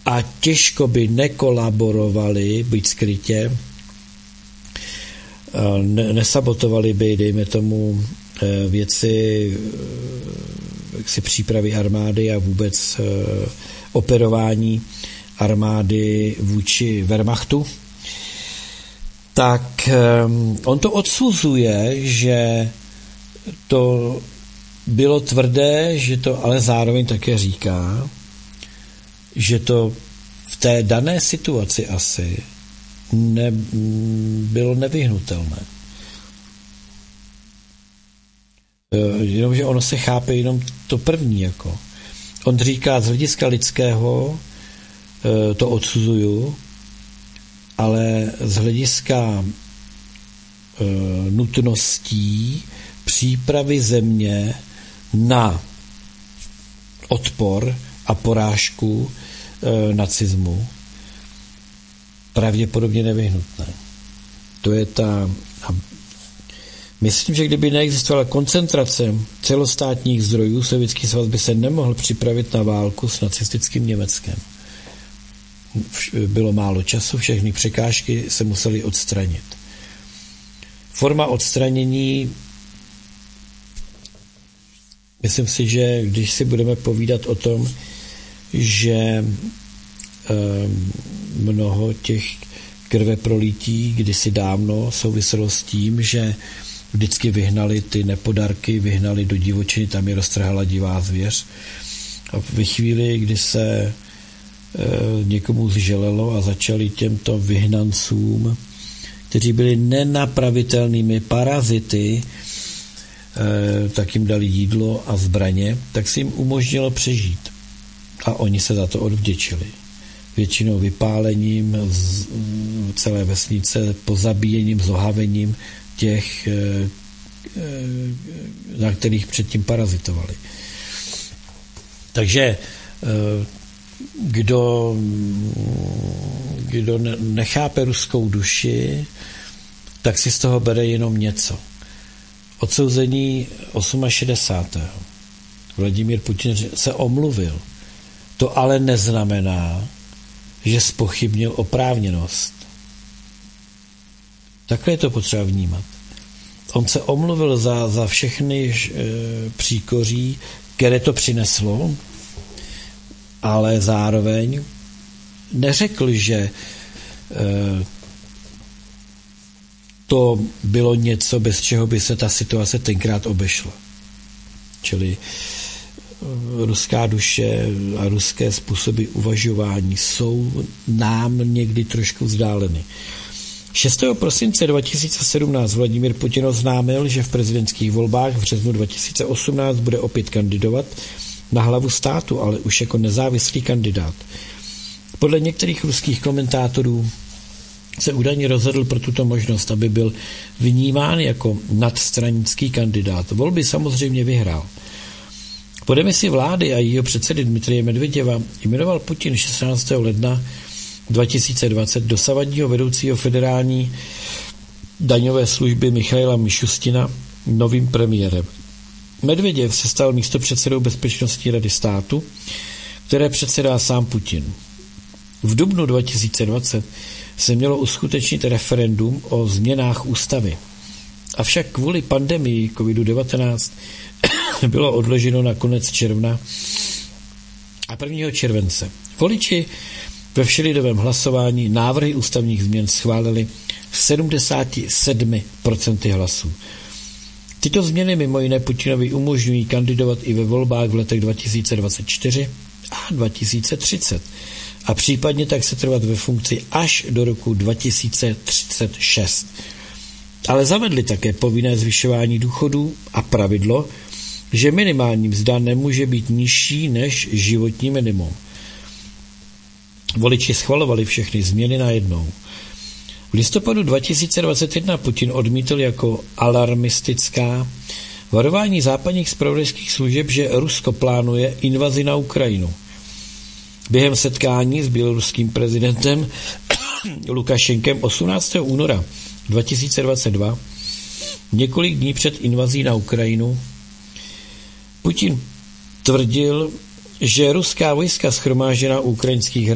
a těžko by nekolaborovali, byť skrytě, nesabotovali by, dejme tomu, věci jaksi přípravy armády a vůbec operování armády vůči Wehrmachtu, tak on to odsuzuje, že to bylo tvrdé, že to ale zároveň také říká, že to v té dané situaci asi bylo nevyhnutelné. Jenomže ono se chápe jenom to první. Jako. On říká, z hlediska lidského to odsuzuju, ale z hlediska nutností přípravy země na odpor a porážku nacismu pravděpodobně nevyhnutné. To je ta... Myslím, že kdyby neexistovala koncentrace celostátních zdrojů, Sovětský svaz by se nemohl připravit na válku s nacistickým Německem. Bylo málo času, všechny překážky se musely odstranit. Forma odstranění, myslím si, že když si budeme povídat o tom, že mnoho těch krveprolití kdysi dávno souviselo s tím, že vždycky vyhnali ty nepodarky, vyhnali do divočiny, tam je roztrhala divá zvěř. A ve chvíli, kdy se někomu zželelo a začali těmto vyhnancům, kteří byli nenapravitelnými parazity, tak jim dali jídlo a zbraně, tak si jim umožnilo přežít. A oni se za to odvděčili. Většinou vypálením celé vesnice, pozabíjením, zohavením těch, na kterých předtím parazitovali. Takže kdo nechápe ruskou duši, tak si z toho bere jenom něco. Odsouzení 68. Vladimír Putin se omluvil. To ale neznamená, že zpochybnil oprávněnost. Takhle je to potřeba vnímat. On se omluvil za všechny příkoří, které to přineslo, ale zároveň neřekl, že to bylo něco, bez čeho by se ta situace tenkrát obešla. Čili ruská duše a ruské způsoby uvažování jsou nám někdy trošku vzdáleny. 6. prosince 2017 Vladimír Putin oznámil, že v prezidentských volbách v březnu 2018 bude opět kandidovat na hlavu státu, ale už jako nezávislý kandidát. Podle některých ruských komentátorů se údajně rozhodl pro tuto možnost, aby byl vnímán jako nadstranický kandidát. Volby samozřejmě vyhrál. Po demisi vlády a jejího předsedy Dmitrije Medveděva jmenoval Putin 16. ledna 2020 dosavadního vedoucího federální daňové služby Michaila Mišustina novým premiérem. Medveděv se stal místopředsedou Bezpečnostní rady státu, které předsedá sám Putin. V dubnu 2020 se mělo uskutečnit referendum o změnách ústavy. Avšak kvůli pandemii COVID-19 bylo odloženo na konec června a 1. července. Voliči ve všelidovém hlasování návrhy ústavních změn schválili 77% hlasů. Tyto změny mimo jiné Putinovi umožňují kandidovat i ve volbách v letech 2024 a 2030 a případně tak se trvat ve funkci až do roku 2036. Ale zavedli také povinné zvyšování důchodů a pravidlo, že minimální mzda nemůže být nižší než životní minimum. Voliči schvalovali všechny změny najednou. V listopadu 2021 Putin odmítl jako alarmistická varování západních zpravodajských služeb, že Rusko plánuje invazi na Ukrajinu. Během setkání s běloruským prezidentem Lukašenkem 18. února 2022, několik dní před invazí na Ukrajinu, Putin tvrdil, že ruská vojska shromážděná u ukrajinských